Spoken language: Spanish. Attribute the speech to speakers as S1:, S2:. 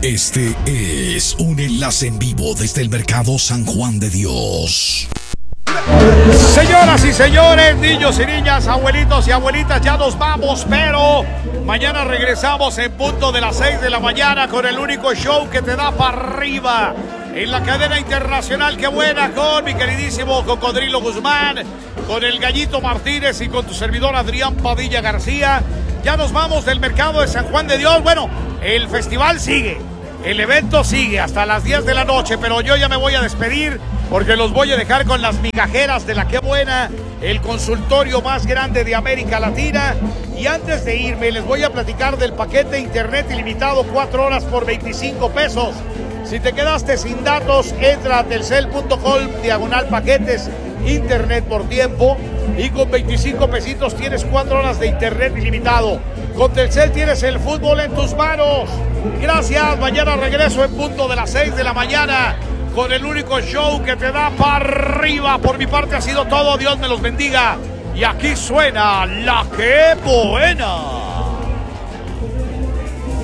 S1: Este es un enlace en vivo desde el Mercado San Juan de Dios.
S2: Señoras y señores, niños y niñas, abuelitos y abuelitas, ya nos vamos, pero mañana regresamos en punto de las 6 de la mañana con el único show que te da para arriba en la cadena internacional. Qué buena, con mi queridísimo Cocodrilo Guzmán, con el Gallito Martínez y con tu servidor Adrián Padilla García. Ya nos vamos del Mercado de San Juan de Dios. Bueno, el festival sigue, el evento sigue hasta las 10 de la noche, pero yo ya me voy a despedir porque los voy a dejar con las migajeras de la Qué Buena, el consultorio más grande de América Latina. Y antes de irme, les voy a platicar del paquete internet ilimitado 4 horas por 25 pesos. Si te quedaste sin datos, entra a telcel.com/paquetes internet por tiempo y con 25 pesitos tienes 4 horas de internet ilimitado. Con Telcel tienes el fútbol en tus manos. Gracias, mañana regreso en punto de las 6 de la mañana con el único show que te da para arriba. Por mi parte ha sido todo, Dios me los bendiga. Y aquí suena la Qué Buena.